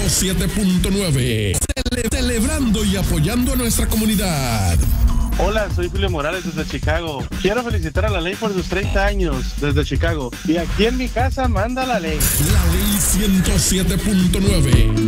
107.9. Celebrando y apoyando a nuestra comunidad. Hola, soy Julio Morales desde Chicago. Quiero felicitar a la ley por sus 30 años desde Chicago. Y aquí en mi casa manda la ley. La ley 107.9.